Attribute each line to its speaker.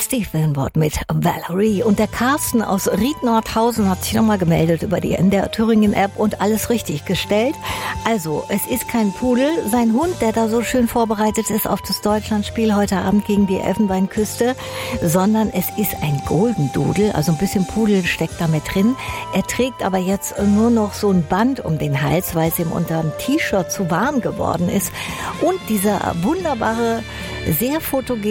Speaker 1: Steve Winwood mit Valerie. Und der Carsten aus Ried-Nordhausen hat sich nochmal gemeldet über die NDR Thüringen-App und alles richtig gestellt. Also, es ist kein Pudel. Sein Hund, der da so schön vorbereitet ist auf das Deutschlandspiel heute Abend gegen die Elfenbeinküste, sondern es ist ein Golden Doodle, also ein bisschen Pudel steckt da mit drin. Er trägt aber jetzt nur noch so ein Band um den Hals, weil es ihm unter dem T-Shirt zu warm geworden ist. Und dieser wunderbare, sehr fotogene